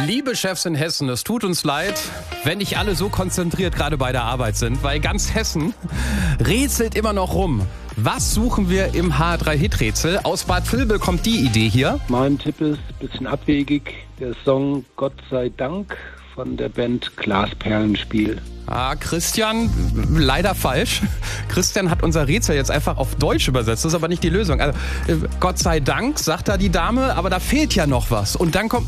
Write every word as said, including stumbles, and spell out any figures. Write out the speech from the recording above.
Liebe Chefs in Hessen, es tut uns leid, wenn nicht alle so konzentriert gerade bei der Arbeit sind, weil ganz Hessen rätselt immer noch rum. Was suchen wir im H drei Hit Rätsel? Aus Bad Vilbel kommt die Idee hier. Mein Tipp ist ein bisschen abwegig, der Song Gott sei Dank von der Band Glasperlenspiel. Ah, Christian, leider falsch. Christian hat unser Rätsel jetzt einfach auf Deutsch übersetzt. Das ist aber nicht die Lösung. Also, Gott sei Dank, sagt da die Dame, aber da fehlt ja noch was. Und dann kommt